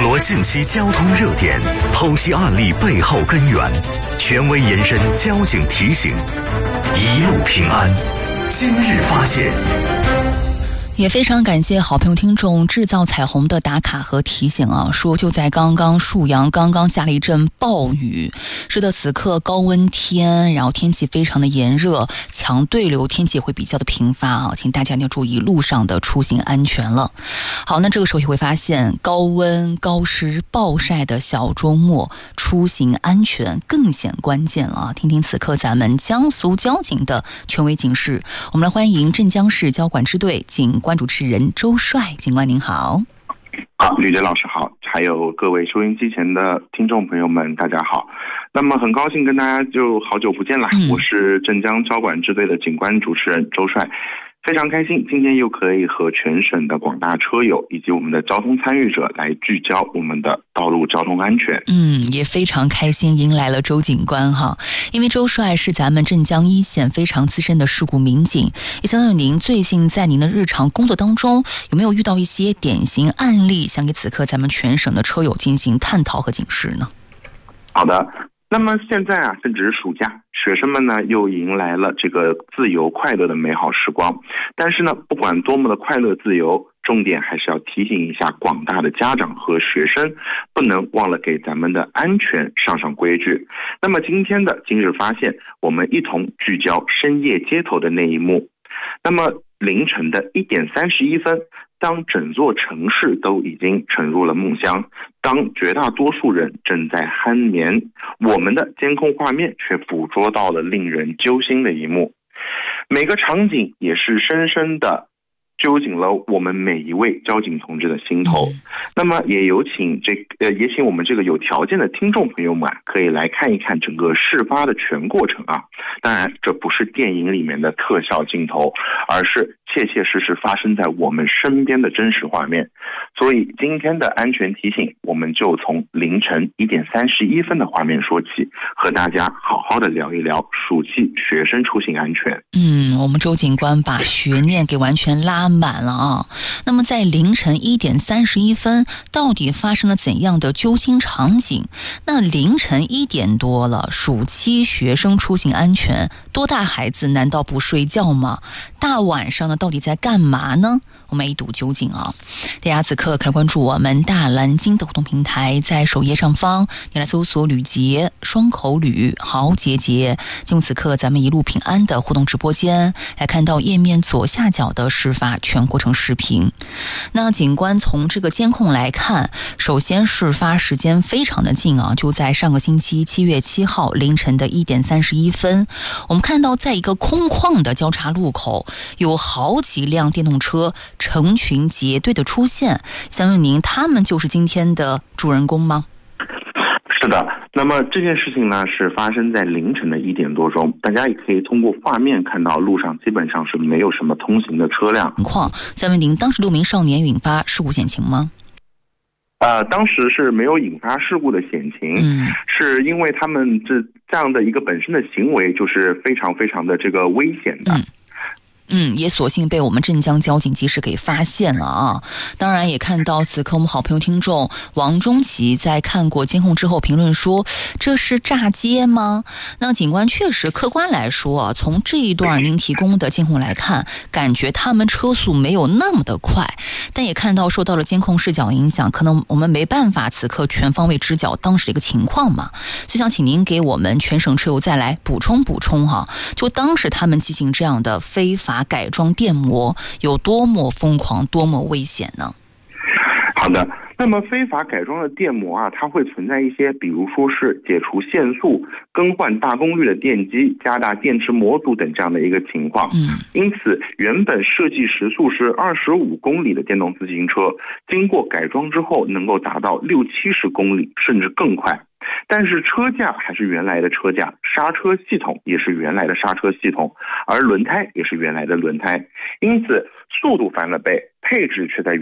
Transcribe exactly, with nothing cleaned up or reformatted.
罗近期交通热点，剖析案例背后根源，权威延伸交警提醒，一路平安。今日发现。 也非常感谢好朋友听众制造彩虹的打卡和提醒啊，说就在刚刚沭阳刚刚下了一阵暴雨，是的，此刻高温天，然后天气非常的炎热，强对流天气也会比较的频发啊，请大家要注意路上的出行安全了。好，那这个时候也会发现高温高湿暴晒的小周末，出行安全更显关键了啊！听听此刻咱们江苏交警的权威警示，我们来欢迎镇江市交管支队警关主持人周帅警官，您好。 好，吕杰老师好，还有各位收音机前的听众朋友们，大家好。那么很高兴跟大家就好久不见了、嗯、我是镇江交管支队的警官主持人周帅，非常开心今天又可以和全省的广大车友以及我们的交通参与者来聚焦我们的道路交通安全。 嗯，也非常开心迎来了周警官哈，因为周帅是咱们镇江一线非常资深的事故民警，也想问您最近在您的日常工作当中有没有遇到一些典型案例，想给此刻咱们全省的车友进行探讨和警示呢？ 好的，那么现在啊，正值暑假，学生们呢又迎来了这个自由快乐的美好时光。但是呢，不管多么的快乐自由，重点还是要提醒一下广大的家长和学生，不能忘了给咱们的安全上上规矩。那么今天的今日发现，我们一同聚焦深夜街头的那一幕。那么凌晨的一点三十一分，当整座城市都已经沉入了梦乡，当绝大多数人正在酣眠，我们的监控画面却捕捉到了令人揪心的一幕。每个场景也是深深的揪紧了我们每一位交警同志的心头。那么也有请这呃，也请我们这个有条件的听众朋友们可以来看一看整个事发的全过程啊。当然，这不是电影里面的特效镜头，而是切切实实发生在我们身边的真实画面。所以今天的安全提醒，我们就从凌晨一点三十一分的画面说起，和大家好好的聊一聊暑期学生出行安全。 嗯，我们周警官把悬念给完全拉满了啊。那么在凌晨一点三十一分，到底发生了怎样的揪心场景？那凌晨一点多了，暑期学生出行安全，多大孩子难道不睡觉吗？大晚上的到底在干嘛呢？我们一睹究竟啊！大家此刻可以关注我们大蓝鲸的互动平台，在首页上方你来搜索吕杰双口吕豪杰杰，进入此刻咱们一路平安的互动直播间，来看到页面左下角的事发全过程视频。那警官从这个监控来看，首先事发时间非常的近啊，就在上个星期七月七号凌晨的一点三十一分，我们看到在一个空旷的交叉路口，有好几辆电动车成群结队的出现。想问您，他们就是今天的主人公吗？ 是的，那么这件事情呢是发生在凌晨的一点多钟，大家也可以通过画面看到路上基本上是没有什么通行的车辆。 情况，想问您，当时六名少年引发事故险情吗？ 呃，当时是没有引发事故的险情，嗯，是因为他们这这样的一个本身的行为就是非常非常的这个危险的。嗯嗯，也索性被我们镇江交警及时给发现了啊！当然也看到此刻我们好朋友听众王中奇在看过监控之后评论说，这是炸街吗？那警官确实客观来说啊，从这一段您提供的监控来看，感觉他们车速没有那么的快，但也看到受到了监控视角影响，可能我们没办法此刻全方位知晓当时的一个情况嘛，就想请您给我们全省车友再来补充补充哈，就当时他们进行这样的非法改装电摩有多么疯狂多么危险呢？ 好的，那么非法改装的电摩啊，它会存在一些比如说是解除限速、更换大功率的电机、加大电池模组等这样的一个情况。嗯，因此原本设计时速是二十五公里的电动自行车，经过改装之后能够达到六七十公里甚至更快，但是车架还是原来的车架，刹车系统也是原来的刹车系统，而轮胎也是原来的轮胎，因此速度翻了倍，配置却在